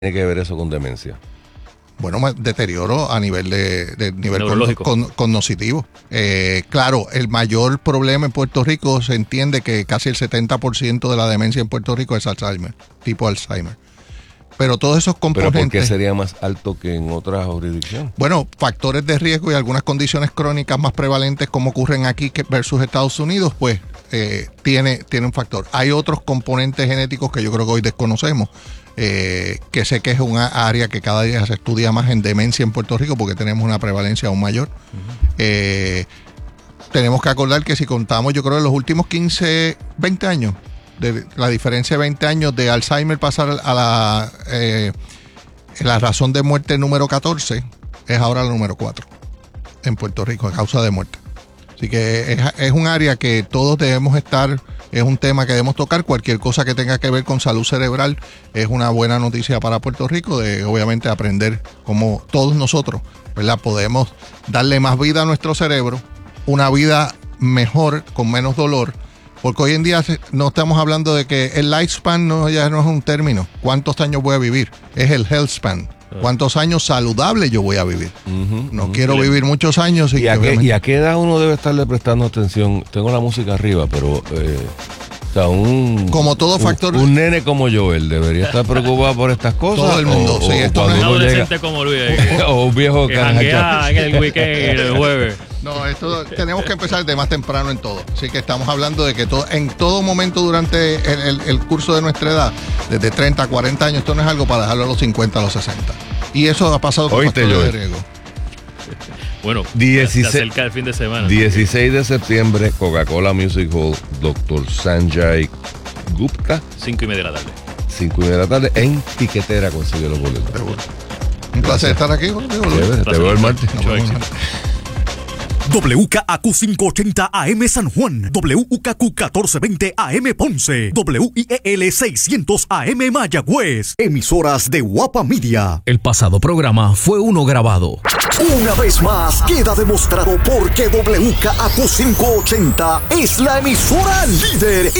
tiene que ver eso con demencia? Bueno, deterioro a nivel de nivel cognitivo. Claro, el mayor problema en Puerto Rico se entiende que casi el 70% de la demencia en Puerto Rico es Alzheimer, tipo Alzheimer. Pero todos esos componentes... ¿Pero por qué sería más alto que en otras jurisdicciones? Bueno, factores de riesgo y algunas condiciones crónicas más prevalentes como ocurren aquí versus Estados Unidos, pues tiene un factor. Hay otros componentes genéticos que yo creo que hoy desconocemos, que sé que es una área que cada día se estudia más en demencia en Puerto Rico porque tenemos una prevalencia aún mayor. Tenemos que acordar que si contamos, yo creo, en los últimos 15, 20 años, de la diferencia de 20 años de Alzheimer pasar a la razón de muerte número 14 es ahora la número 4 en Puerto Rico a causa de muerte. Así que es un área que todos debemos estar, es un tema que debemos tocar. Cualquier cosa que tenga que ver con salud cerebral es una buena noticia para Puerto Rico, de obviamente aprender cómo todos nosotros, ¿verdad?, podemos darle más vida a nuestro cerebro, una vida mejor, con menos dolor. Porque hoy en día no estamos hablando de que el lifespan ya no es un término. ¿Cuántos años voy a vivir? Es el health span. ¿Cuántos años saludables yo voy a vivir? No quiero vivir muchos años. ¿Y a qué edad uno debe estarle prestando atención? Tengo la música arriba, pero... o sea, como todo factor... Un nene como Joel debería estar preocupado por estas cosas. Todo el mundo. O un adolescente como Luis. O un viejo que janguea en el weekend, el jueves. No, esto tenemos que empezar de más temprano en todo. Así que estamos hablando de que en todo momento durante el curso de nuestra edad, desde 30 a 40 años, esto no es algo para dejarlo a los 50, a los 60. Y eso ha pasado con factores de riesgo. Bueno, se acerca el fin de semana. 16 de septiembre, Coca-Cola Music Hall, Dr. Sanjay Gupta. 5:30 de la tarde. 5:30 de la tarde, en Tiquetera consigue los boletos. Un placer estar aquí contigo, Luis. Te veo el martes. WKAQ 580 AM San Juan, WKQ 1420 AM Ponce, WIEL 600 AM Mayagüez. Emisoras de Guapa Media. El pasado programa fue uno grabado. Una vez más queda demostrado por qué WKAQ 580 es la emisora líder